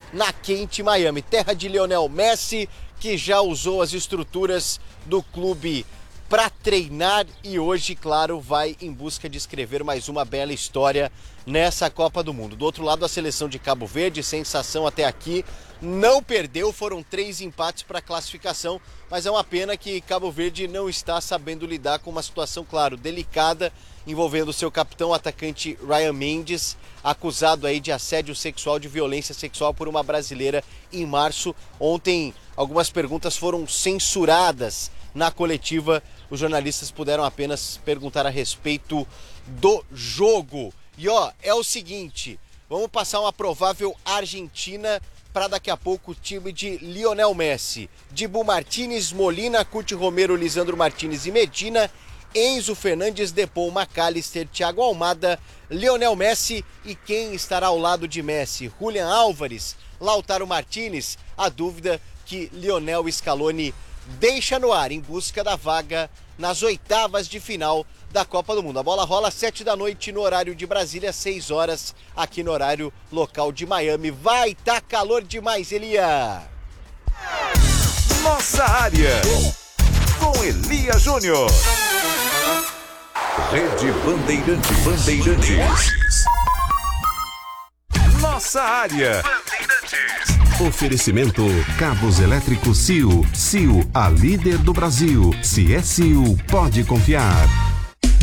na quente Miami, terra de Lionel Messi, que já usou as estruturas do clube para treinar e hoje, claro, vai em busca de escrever mais uma bela história nessa Copa do Mundo. Do outro lado, a seleção de Cabo Verde, sensação até aqui, não perdeu, foram 3 empates para classificação, mas é uma pena que Cabo Verde não está sabendo lidar com uma situação, claro, delicada, envolvendo o seu capitão, atacante Ryan Mendes, acusado aí de assédio sexual, de violência sexual por uma brasileira em março. Ontem, algumas perguntas foram censuradas na coletiva, os jornalistas puderam apenas perguntar a respeito do jogo. E é o seguinte, vamos passar uma provável Argentina para daqui a pouco o time de Lionel Messi. Dibu Martínez, Molina, Cuti Romero, Lisandro Martínez e Medina, Enzo Fernandes, Depou, McAllister, Thiago Almada, Lionel Messi e quem estará ao lado de Messi? Julián Álvares, Lautaro Martínez, a dúvida que Lionel Scaloni deixa no ar em busca da vaga nas oitavas de final da Copa do Mundo. A bola rola às 7 da noite no horário de Brasília, 6 horas aqui no horário local de Miami. Vai tá calor demais, Elia! Nossa área, com Elia Júnior. Rede Bandeirantes. Nossa área. Oferecimento Cabos Elétricos Sil. Sil, a líder do Brasil. Se é Sil, pode confiar.